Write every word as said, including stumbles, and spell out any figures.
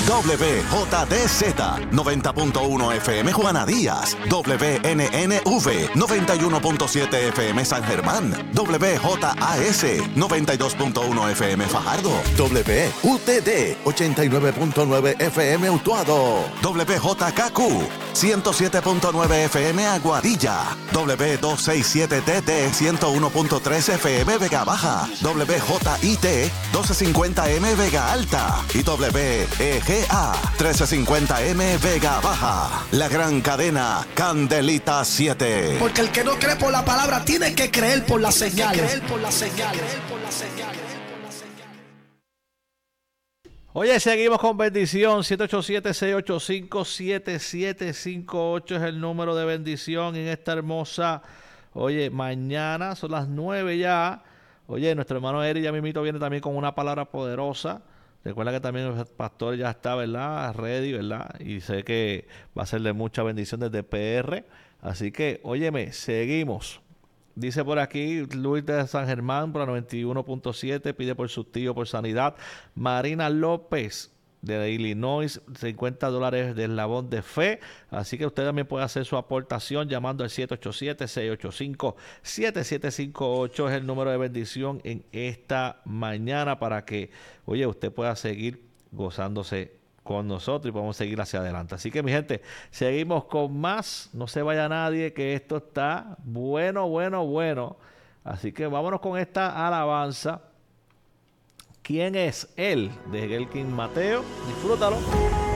W J D Z noventa punto uno F M Juana Díaz, W N N V noventa y uno punto siete F M San Germán, W J A S noventa y dos punto uno F M Fajardo, W U T D ochenta y nueve punto nueve F M Utuado, W J K Q ciento siete punto nueve F M Aguadilla, W doscientos sesenta y siete T T ciento uno punto tres F M Vega Baja, W J I T doce cincuenta M Vega Alta y W E G A trece cincuenta M Vega Baja. La gran cadena Candelita siete. Porque el que no cree por la palabra tiene que creer por la señal. Creer por la señal. Creer por la señal. Oye, seguimos con bendición. siete ocho siete, seis ocho cinco, siete siete cinco ocho es el número de bendición en esta hermosa. Oye, mañana son las nueve ya. Oye, nuestro hermano Eri ya mismito viene también con una palabra poderosa. Recuerda que también el pastor ya está, ¿verdad? Ready, ¿verdad? Y sé que va a ser de mucha bendición desde P R. Así que, óyeme, seguimos. Dice por aquí Luis de San Germán por la noventa y uno punto siete, pide por su tío por sanidad. Marina López de Illinois, cincuenta dólares de eslabón de fe. Así que usted también puede hacer su aportación llamando al siete ocho siete, seis ocho cinco, siete siete cinco ocho. Es el número de bendición en esta mañana para que, oye, usted pueda seguir gozándose con nosotros y podemos seguir hacia adelante. Así que, mi gente, seguimos con más. No se vaya nadie, que esto está bueno, bueno, bueno. Así que vámonos con esta alabanza. ¿Quién es él? De Gelkin Mateo. Disfrútalo.